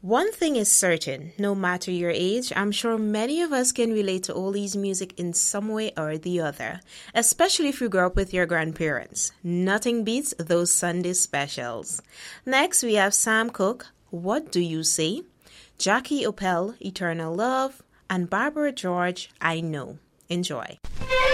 One thing is certain, no matter your age, I'm sure many of us can relate to oldies music in some way or the other, especially if you grew up with your grandparents. Nothing beats those Sunday specials. Next, we have Sam Cooke, What Do You Say? Jackie Opel, Eternal Love, and Barbara George, I Know. Enjoy.